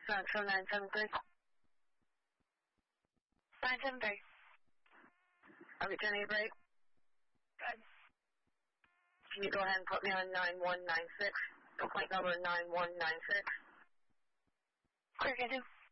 Central 973. 973. I'll be turning your break. Good. Can you go ahead and put me on 9196? Complaint number 9196. Clear, can do.